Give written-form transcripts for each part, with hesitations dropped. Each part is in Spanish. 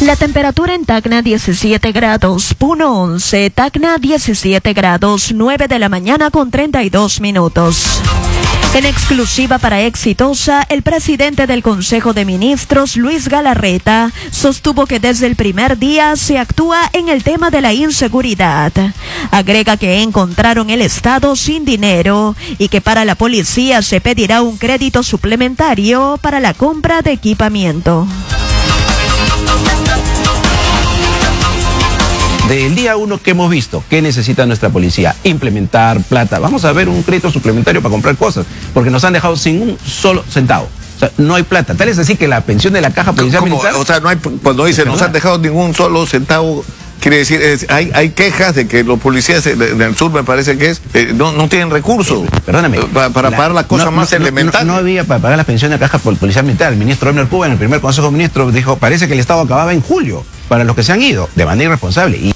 La temperatura en Tacna 17 grados, Puno 11, Tacna 17 grados, 9 de la mañana con 32 minutos. En exclusiva para Exitosa, el presidente del Consejo de Ministros, Luis Galarreta, sostuvo que desde el primer día se actúa en el tema de la inseguridad. Agrega que encontraron el Estado sin dinero y que para la policía se pedirá un crédito suplementario para la compra de equipamiento. Del día 1 que hemos visto, ¿qué necesita nuestra policía? Implementar plata. Vamos a ver un crédito suplementario para comprar cosas, porque nos han dejado sin un solo centavo. O sea, no hay plata. Tal es así que la pensión de la Caja Policial Militar... O sea, no hay, cuando dicen no nos han dejado ningún solo centavo, quiere decir, hay quejas de que los policías del sur, me parece que es, no tienen recursos. Perdóname. Para pagar las cosas más elementales. No había para pagar la pensión de la Caja Policial Militar. El ministro Abner Cuba en el primer Consejo de Ministros dijo, parece que el Estado acababa en julio para los que se han ido de manera irresponsable.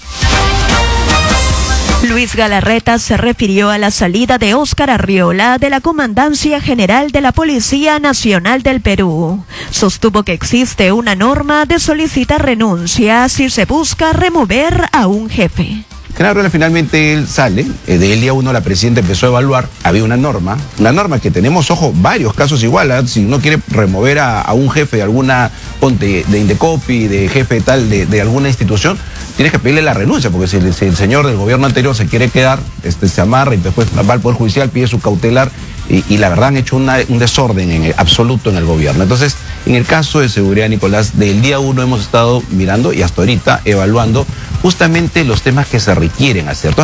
Luis Galarreta se refirió a la salida de Óscar Arriola de la Comandancia General de la Policía Nacional del Perú. Sostuvo que existe una norma de solicitar renuncia si se busca remover a un jefe. Claro, finalmente él sale, del día 1 la presidenta empezó a evaluar, había una norma que tenemos, ojo, varios casos igual, si uno quiere remover a un jefe de alguna, ponte, de Indecopi, de jefe tal, de alguna institución, tienes que pedirle la renuncia, porque si el señor del gobierno anterior se quiere quedar, se amarra y después va al Poder Judicial, pide su cautelar, y la verdad han hecho un desorden absoluto en el gobierno. Entonces, en el caso de seguridad, Nicolás, del día 1 hemos estado mirando y hasta ahorita evaluando justamente los temas que se requieren hacer.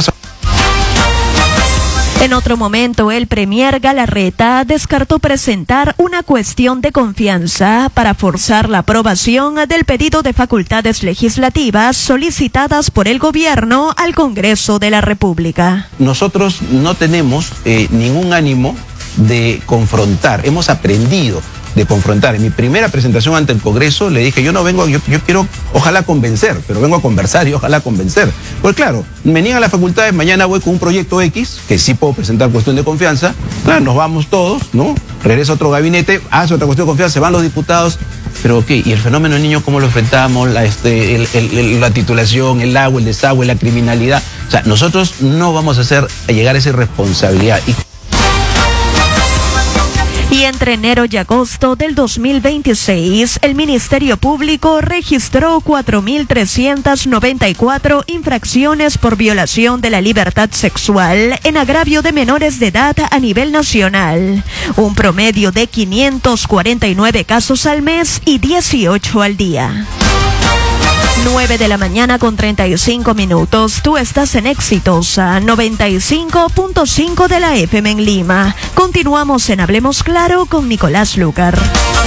En otro momento, el premier Galarreta descartó presentar una cuestión de confianza para forzar la aprobación del pedido de facultades legislativas solicitadas por el gobierno al Congreso de la República. Nosotros no tenemos ningún ánimo de confrontar, hemos aprendido de confrontar. En mi primera presentación ante el Congreso le dije, yo no vengo, yo quiero, ojalá convencer, pero vengo a conversar y ojalá convencer. Pues claro, me niegan las facultades, mañana voy con un proyecto X, que sí puedo presentar cuestión de confianza, claro, nos vamos todos, ¿no? Regresa otro gabinete, hace otra cuestión de confianza, se van los diputados, pero ¿qué? ¿Y el fenómeno del niño cómo lo enfrentamos? La titulación, el agua, el desagüe, la criminalidad. O sea, nosotros no vamos a llegar a esa irresponsabilidad. Y entre enero y agosto del 2026, el Ministerio Público registró 4.394 infracciones por violación de la libertad sexual en agravio de menores de edad a nivel nacional. Un promedio de 549 casos al mes y 18 al día. 9 de la mañana con 35 minutos. Tú estás en Exitosa 95.5 de la FM en Lima. Continuamos en Hablemos Claro con Nicolás Lucar.